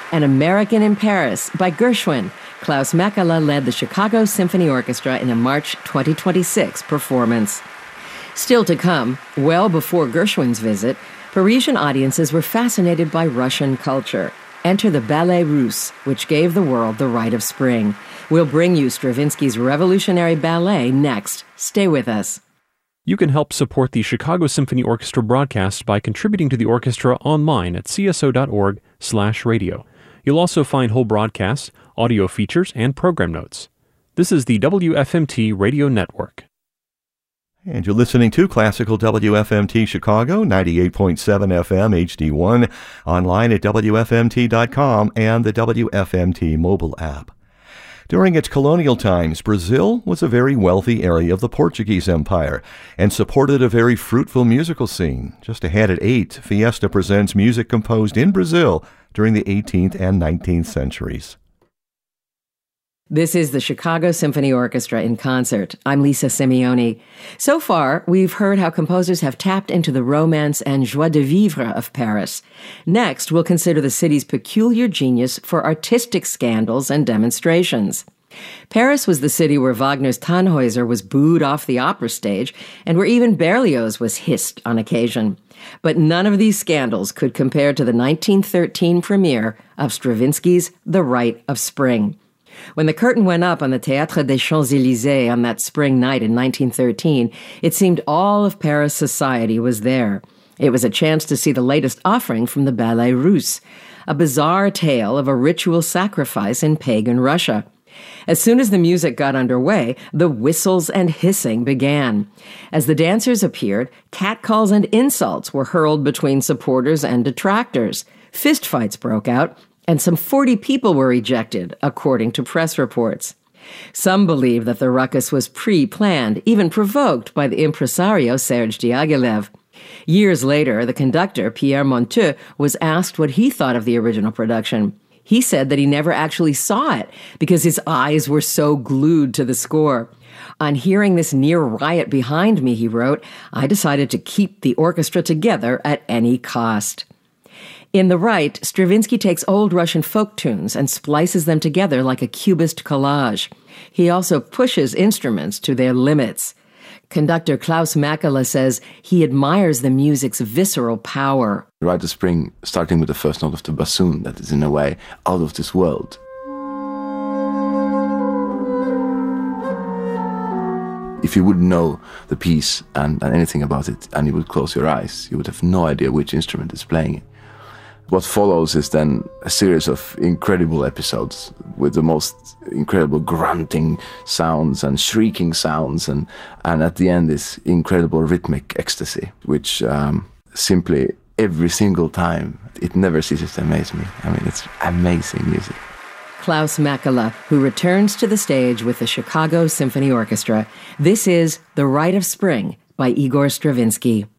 An American in Paris by Gershwin. Klaus Mäkelä led the Chicago Symphony Orchestra in a March 2026 performance. Still to come, well before Gershwin's visit, Parisian audiences were fascinated by Russian culture. Enter the Ballet Russe, which gave the world the rite of spring. We'll bring you Stravinsky's revolutionary ballet next. Stay with us. You can help support the Chicago Symphony Orchestra broadcast by contributing to the orchestra online at cso.org/radio. You'll also find whole broadcasts, audio features, and program notes. This is the WFMT Radio Network. And you're listening to Classical WFMT Chicago, 98.7 FM HD1, online at WFMT.com and the WFMT mobile app. During its colonial times, Brazil was a very wealthy area of the Portuguese Empire and supported a very fruitful musical scene. Just ahead at 8, Fiesta presents music composed in Brazil during the 18th and 19th centuries. This is the Chicago Symphony Orchestra in concert. I'm Lisa Simeoni. So far, we've heard how composers have tapped into the romance and joie de vivre of Paris. Next, we'll consider the city's peculiar genius for artistic scandals and demonstrations. Paris was the city where Wagner's Tannhäuser was booed off the opera stage and where even Berlioz was hissed on occasion. But none of these scandals could compare to the 1913 premiere of Stravinsky's The Rite of Spring. When the curtain went up on the Théâtre des Champs-Élysées on that spring night in 1913, it seemed all of Paris society was there. It was a chance to see the latest offering from the Ballet Russe, a bizarre tale of a ritual sacrifice in pagan Russia. As soon as the music got underway, the whistles and hissing began. As the dancers appeared, catcalls and insults were hurled between supporters and detractors. Fistfights broke out, and some 40 people were ejected, according to press reports. Some believe that the ruckus was pre-planned, even provoked by the impresario Serge Diaghilev. Years later, the conductor, Pierre Monteux, was asked what he thought of the original production. He said that he never actually saw it because his eyes were so glued to the score. On hearing this near riot behind me, he wrote, I decided to keep the orchestra together at any cost. In The Rite, Stravinsky takes old Russian folk tunes and splices them together like a cubist collage. He also pushes instruments to their limits. Conductor Klaus Mäkelä says he admires the music's visceral power. The Rite of Spring, starting with the first note of the bassoon, that is in a way out of this world. If you wouldn't know the piece and anything about it, and you would close your eyes, you would have no idea which instrument is playing it. What follows is then a series of incredible episodes with the most incredible grunting sounds and shrieking sounds, and at the end this incredible rhythmic ecstasy, which simply every single time, it never ceases to amaze me. I mean, it's amazing music. Klaus Mäkelä, who returns to the stage with the Chicago Symphony Orchestra. This is The Rite of Spring by Igor Stravinsky.